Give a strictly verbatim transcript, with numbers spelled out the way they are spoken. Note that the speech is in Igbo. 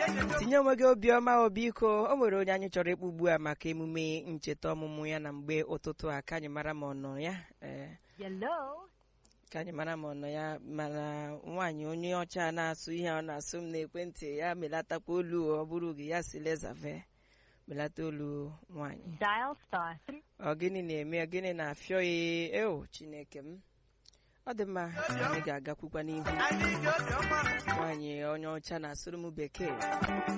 tinye onwe gị obiọma obiko o nwere onye anyị chọrọ ịkpụ ugbu a maka emume ncheta ọmụmụ ya na mgbe ụtụtụ a ka anyị mara ma ọ nọ ya ee ka anyị mara ma ọ nọ ya mana nwaanyị onye ọcha na-asụ ihe ọ na-asụ m n'ekwentị ya melatakwa olu ọ bụrụ gị ya si lezave belata olu nwaanyị ọ gịnị na-eme gịnị na-afịọ ya eo Chineke m ọ dị mma anyị ga-agakwukwa n'ihu nwaanyị onye ọcha na-asụrụ m bekee